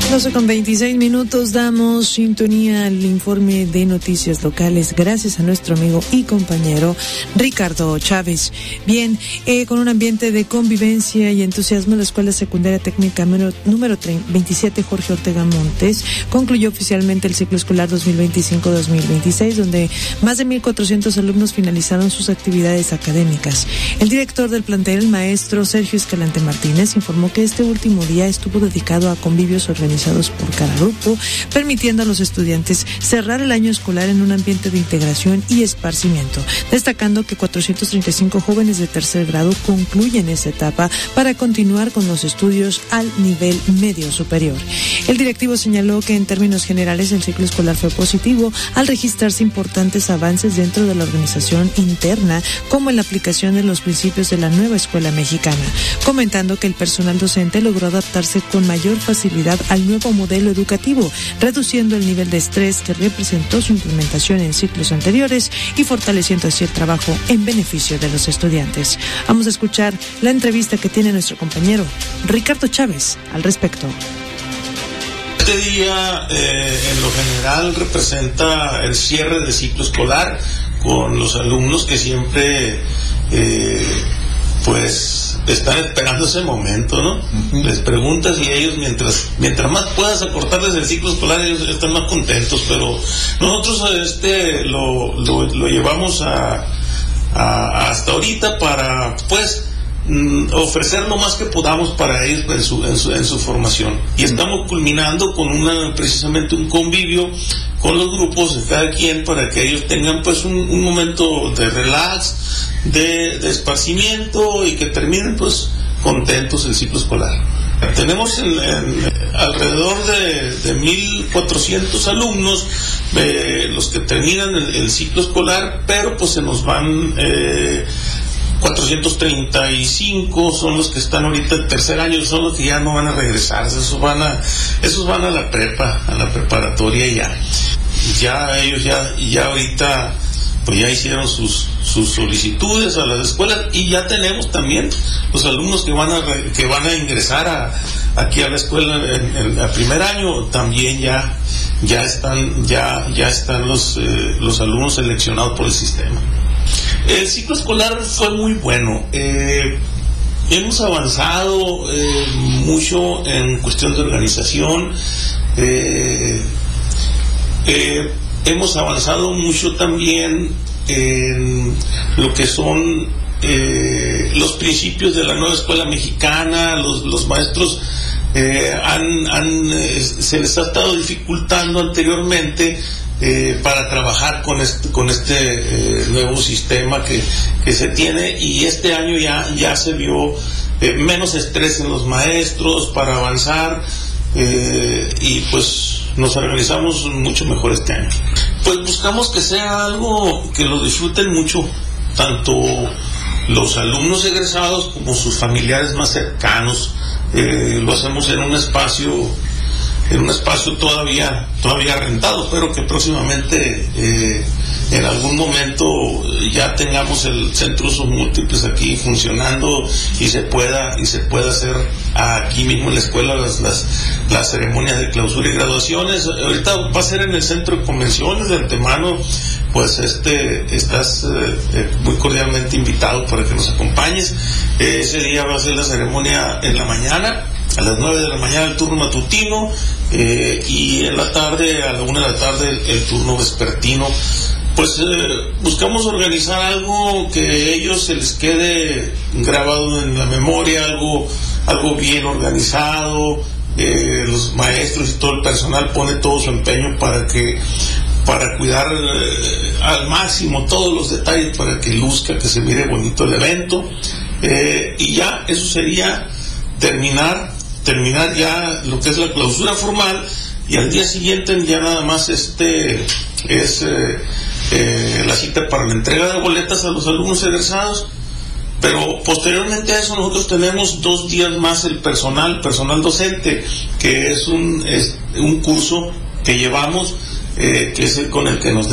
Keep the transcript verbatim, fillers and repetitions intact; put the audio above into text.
doce con veintiséis minutos, damos sintonía al informe de noticias locales gracias a nuestro amigo y compañero Ricardo Chávez. Bien, eh, con un ambiente de convivencia y entusiasmo, la Escuela Secundaria Técnica número, número veintisiete Jorge Ortega Montes concluyó oficialmente el ciclo escolar dos mil veinticinco dos mil veintiséis, donde más de mil cuatrocientos alumnos finalizaron sus actividades académicas. El director del plantel, el maestro Sergio Escalante Martínez, informó que este último día estuvo dedicado a convivios organizados por cada grupo, permitiendo a los estudiantes cerrar el año escolar en un ambiente de integración y esparcimiento, destacando que cuatrocientos treinta y cinco jóvenes de tercer grado concluyen esta etapa para continuar con los estudios al nivel medio superior. El directivo señaló que en términos generales el ciclo escolar fue positivo al registrarse importantes avances dentro de la organización interna, como en la aplicación de los principios de la nueva escuela mexicana, comentando que el personal docente logró adaptarse con mayor facilidad al nuevo modelo educativo, reduciendo el nivel de estrés que representó su implementación en ciclos anteriores y fortaleciendo así el trabajo en beneficio de los estudiantes. Vamos a escuchar la entrevista que tiene nuestro compañero Ricardo Chávez al respecto. Este día, eh, en lo general, representa el cierre del ciclo escolar con los alumnos que siempre, eh, pues, están esperando ese momento, ¿no? Uh-huh. Les preguntas y ellos, mientras mientras más puedas acortarles el ciclo escolar, ellos están más contentos, pero nosotros este lo, lo, lo llevamos a, a hasta ahorita para, pues, ofrecer lo más que podamos para ellos en su, en su, en su formación. Y estamos culminando con una precisamente un convivio con los grupos de cada quien para que ellos tengan pues un, un momento de relax, de, de esparcimiento y que terminen pues contentos el ciclo escolar. Tenemos en, en, alrededor de, de mil cuatrocientos alumnos, eh, los que terminan el, el ciclo escolar, pero pues se nos van eh, cuatrocientos treinta y cinco son los que están ahorita en tercer año, son los que ya no van a regresar, esos van a, esos van a la prepa, a la preparatoria ya. Ya ellos ya, ya ahorita pues ya hicieron sus, sus solicitudes a las escuelas y ya tenemos también los alumnos que van a, que van a ingresar a, aquí a la escuela en, en el primer año, también ya, ya están, ya, ya están los, eh, los alumnos seleccionados por el sistema. El ciclo escolar fue muy bueno. Eh, hemos avanzado eh, mucho en cuestión de organización. Eh, eh, hemos avanzado mucho también en lo que son eh, los principios de la nueva escuela mexicana. Los, los maestros eh, han, han, eh, se les ha estado dificultando anteriormente Eh, para trabajar con este, con este eh, nuevo sistema que, que se tiene, y este año ya, ya se vio eh, menos estrés en los maestros para avanzar eh, y pues nos organizamos mucho mejor este año. Pues buscamos que sea algo que lo disfruten mucho, tanto los alumnos egresados como sus familiares más cercanos. Eh, lo hacemos en un espacio en un espacio todavía todavía rentado, pero que próximamente eh, en algún momento ya tengamos el centro de usos múltiples aquí funcionando y se pueda y se pueda hacer aquí mismo en la escuela las las, las ceremonias de clausura y graduaciones. Ahorita va a ser en el centro de convenciones. De antemano pues este estás eh, muy cordialmente invitado para que nos acompañes. Eh, ese día va a ser la ceremonia en la mañana, a las nueve de la mañana el turno matutino, eh, y en la tarde, a la una de la tarde, el, el turno vespertino. Pues eh, buscamos organizar algo que a ellos se les quede grabado en la memoria, algo, algo bien organizado. Eh, los maestros y todo el personal pone todo su empeño para que para cuidar eh, al máximo todos los detalles para que luzca, que se mire bonito el evento, eh, y ya eso sería terminar terminar ya lo que es la clausura formal, y al día siguiente ya nada más este es eh, eh, la cita para la entrega de boletas a los alumnos egresados. Pero posteriormente a eso nosotros tenemos dos días más el personal, personal docente, que es un, es un curso que llevamos, eh, que es el con el que nos